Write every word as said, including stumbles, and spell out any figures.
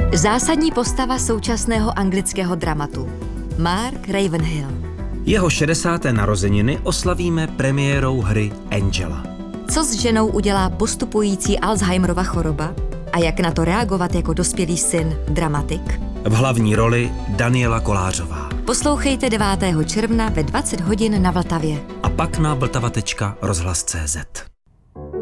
Zásadní postava současného anglického dramatu. Mark Ravenhill. Jeho šedesáté narozeniny oslavíme premiérou hry Angela. Co s ženou udělá postupující Alzheimerova choroba a jak na to reagovat jako dospělý syn, dramatik? V hlavní roli Daniela Kolářová. Poslouchejte devátého června ve dvacet hodin na Vltavě. A pak na vltava tečka rozhlas tečka cé zet.